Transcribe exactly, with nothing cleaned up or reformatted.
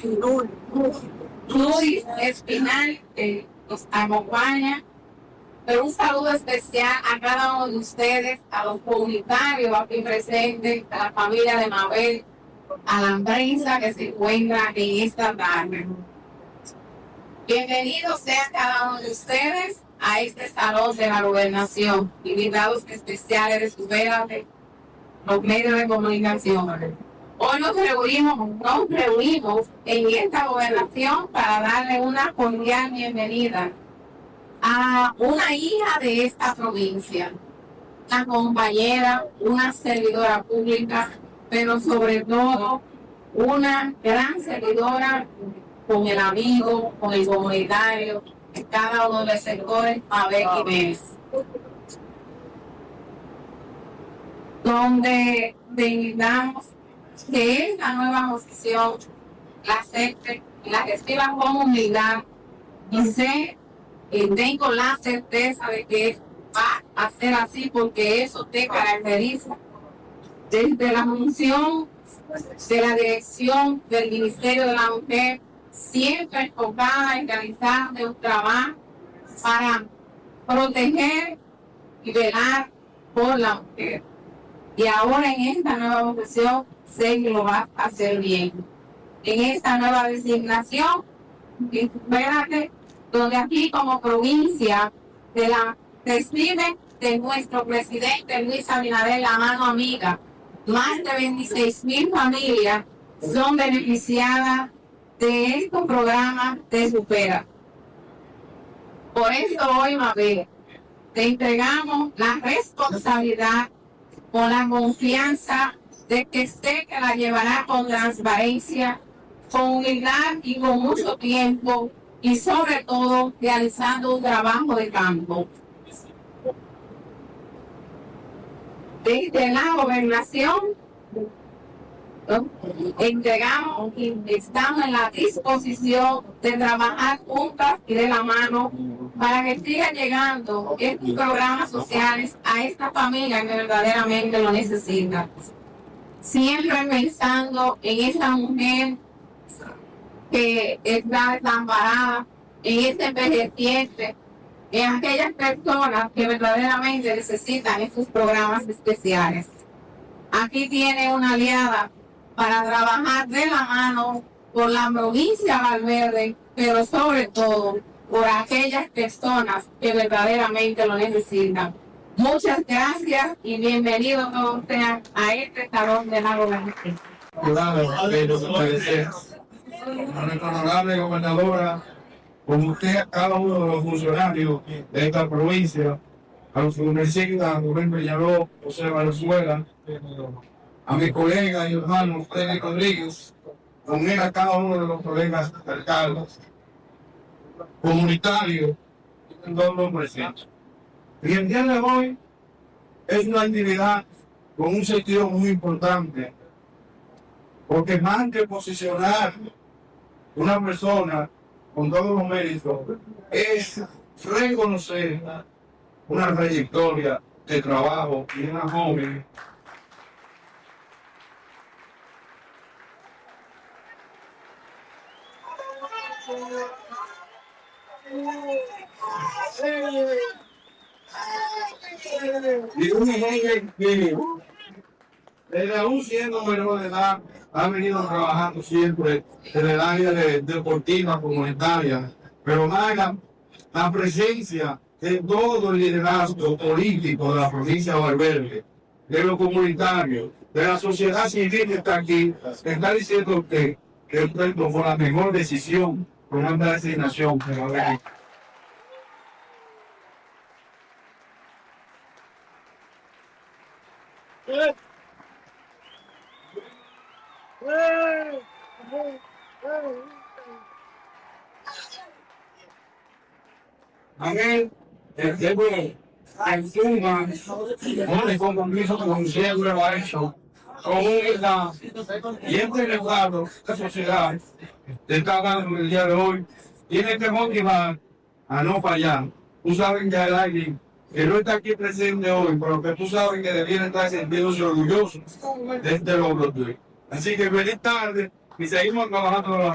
Luis Espinal, que nos acompaña. Pero un saludo especial a cada uno de ustedes, a los comunitarios aquí presentes, a la familia de Mabel, a la prensa que se encuentra en esta tarde. Bienvenidos sean cada uno de ustedes a este salón de la gobernación, invitados especiales de su de los medios de comunicación. Hoy nos reunimos, nos reunimos en esta gobernación para darle una cordial bienvenida a una hija de esta provincia, una compañera, una servidora pública, pero sobre todo una gran servidora con el amigo, con el comunitario, en cada uno de los sectores, Mabel Jiménez. Donde le invitamos que esta nueva posición la acepte, la reciba con humildad y se eh, tengo la certeza de que va a ser así porque eso te caracteriza desde la función de la dirección del Ministerio de la Mujer, siempre enfocada en realizar un trabajo para proteger y velar por la mujer. Y ahora en esta nueva posición sé que lo vas a hacer bien. En esta nueva designación, espérate, donde aquí como provincia de la recibe de nuestro presidente Luis Abinader la mano amiga, más de veintiséis mil familias son beneficiadas de estos programas de Supera. Por eso hoy, Mabel, te entregamos la responsabilidad con la confianza de que sé que la llevará con transparencia, con humildad y con mucho tiempo y sobre todo realizando un trabajo de campo. Desde la gobernación ¿no? entregamos y estamos en la disposición de trabajar juntas y de la mano para que sigan llegando estos programas sociales a esta familia que verdaderamente lo necesita. Siempre pensando en esa mujer que está desamparada, en ese envejeciente, en aquellas personas que verdaderamente necesitan estos programas especiales. Aquí tiene una aliada para trabajar de la mano por la provincia de Valverde, pero sobre todo por aquellas personas que verdaderamente lo necesitan. Muchas gracias y bienvenidos todos sean a este salón de la gobernación. Nuestra honorable gobernadora, como usted, a cada uno de los funcionarios de esta provincia, a los universidades, a Rubén Villaló, José Valenzuela, a mi colega y hermano Freddy Rodríguez, con él a cada uno de los colegas alcaldes, comunitarios, y todos los presentes. Y el día de hoy es una actividad con un sentido muy importante, porque más que posicionar una persona con todos los méritos, es reconocer una trayectoria de trabajo y una joven y un joven que desde aún siendo menor de edad ha venido trabajando siempre en el área de, deportiva comunitaria, pero más la, la presencia de todo el liderazgo político de la provincia de Valverde, de los comunitarios, de la sociedad civil que está aquí, está diciendo que, que esto fue la mejor decisión con una designación que va a haber. Amén. El tiempo en suma, un compromiso como siempre lo ha hecho, con humildad y este legado de la sociedad que está dando el día de hoy, tiene que motivar a no fallar. Tú sabes que hay alguien que no está aquí presente hoy, pero que tú sabes que debiera estar sintiéndose orgulloso de este logro tuyo. Así que feliz tarde y seguimos trabajando.